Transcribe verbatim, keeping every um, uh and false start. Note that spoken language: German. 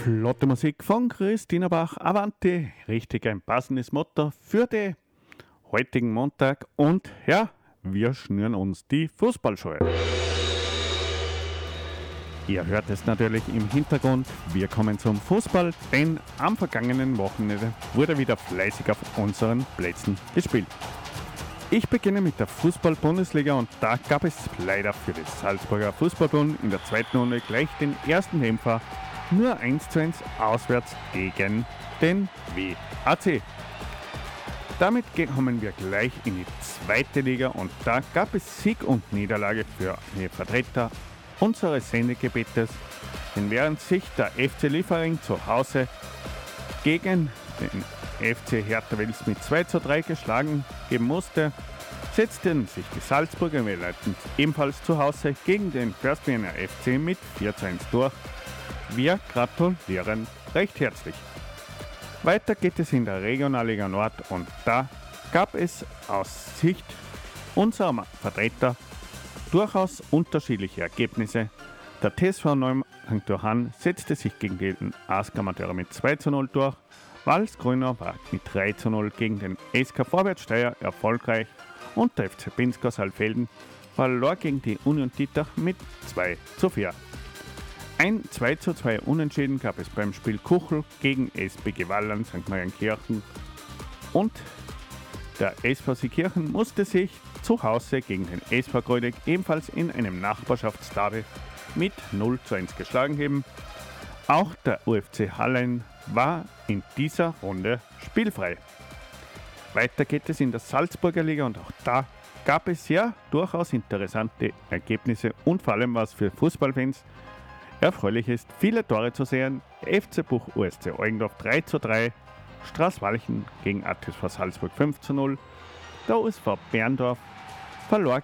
Flotte Musik von Christina Bach, Avanti, richtig ein passendes Motto für den heutigen Montag und ja, wir schnüren uns die Fußballschuhe. Ihr hört es natürlich im Hintergrund, wir kommen zum Fußball, denn am vergangenen Wochenende wurde wieder fleißig auf unseren Plätzen gespielt. Ich beginne mit der Fußball-Bundesliga und da gab es leider für den Salzburger Fußballbund in der zweiten Runde gleich den ersten Dämpfer, nur eins zu eins auswärts gegen den W A C. Damit kommen wir gleich in die zweite Liga und da gab es Sieg und Niederlage für die Vertreter unseres Sendegebietes, denn während sich der F C Liefering zu Hause gegen den F C Hertha Wels mit zwei zu drei geschlagen geben musste, setzten sich die Salzburger Wellleitens ebenfalls zu Hause gegen den First Vienna F C mit vier zu eins durch. Wir gratulieren recht herzlich. Weiter geht es in der Regionalliga Nord und da gab es aus Sicht unserer Vertreter durchaus unterschiedliche Ergebnisse. Der T S V Neumarkt setzte sich gegen den A S K Amateure mit zwei zu null durch. Walsgrüner war mit drei zu null gegen den S K Vorwärtssteyr erfolgreich und der F C Pinsker Saalfelden verlor gegen die Union Dietach mit zwei zu vier. Ein zwei zu zwei Unentschieden gab es beim Spiel Kuchel gegen S B G Wallern Sankt Mariankirchen und der S V Seekirchen musste sich zu Hause gegen den S V Grödig ebenfalls in einem Nachbarschaftsderby mit null zu eins geschlagen geben. Auch der U F C Hallein war in dieser Runde spielfrei. Weiter geht es in der Salzburger Liga und auch da gab es ja durchaus interessante Ergebnisse und vor allem was für Fußballfans erfreulich ist, viele Tore zu sehen. F C Buch U S C Eugendorf drei zu drei, Straßwalchen gegen A T S V Salzburg fünf zu null, der U S V Berndorf verlor